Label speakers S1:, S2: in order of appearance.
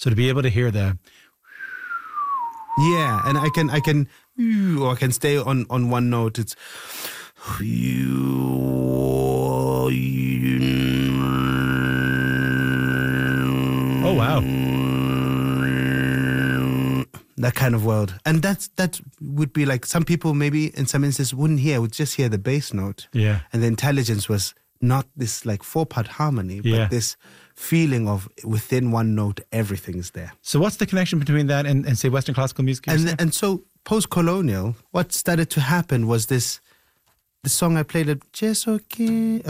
S1: So to be able to hear the...
S2: Yeah, and I can, or I can stay on one note. It's...
S1: Oh, wow.
S2: That kind of world. And that would be like, some people maybe in some instances wouldn't hear, would just hear the bass note.
S1: Yeah.
S2: And the intelligence was not this like 4-part harmony, but this feeling of within one note, everything's there.
S1: So what's the connection between that and say Western classical music?
S2: And so post-colonial, what started to happen was the song I played at Just Okay.